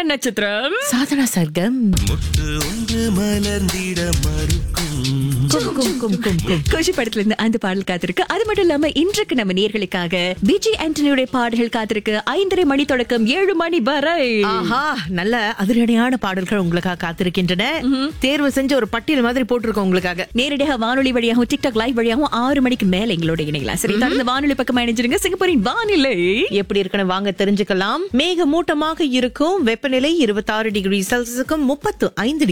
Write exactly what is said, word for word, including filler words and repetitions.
நட்சத்திரம் சாதனா சர்க்கம். முட்டு ஒன்று மலர்ந்திட மறுக்கும் கும், கும், கும், கும், கும். கோஷி படத்துல இருந்து அந்த பாடல் காத்திருக்கு. அது மட்டும் இல்லாம இன்றைக்கு நம்ம நேர்களுக்காக பிஜி ஆண்டனியுடைய பாடல்கள் காத்திருக்கு. ஐந்தரை மணி தொடக்கம் ஏழு மணி வரை. ஆஹா, நல்ல அதிரடியான பாடல்கள் உங்களுக்காக காத்திருக்கின்றன. தேர்வு செஞ்ச ஒரு பட்டியல் மாதிரி போட்டிருக்கோம் உங்களுக்காக. நேரடியாக வானொலி வழியாகவும் டிக்டாக் லைவ் வழியாகவும் ஆறு மணிக்கு மேல எங்களோட இணைக்கலாம். சரி, தொடர்ந்து வானொலி பக்கம் இணைஞ்சிருங்க. சிங்கப்பூரின் வானிலை எப்படி இருக்குன்னு வாங்க தெரிஞ்சுக்கலாம். மேக மூட்டமாக இருக்கும். வெப்பநிலை இருபத்தி ஆறு டிகிரி செல்சியஸுக்கும் முப்பத்து ஐந்து